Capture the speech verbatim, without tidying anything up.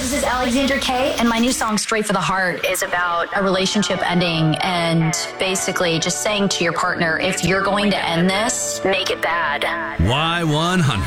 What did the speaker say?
This is Alexandra Kay, and my new song, Straight for the Heart, is about a relationship ending and basically just saying to your partner, if you're going to end this, make it bad. Y one hundred.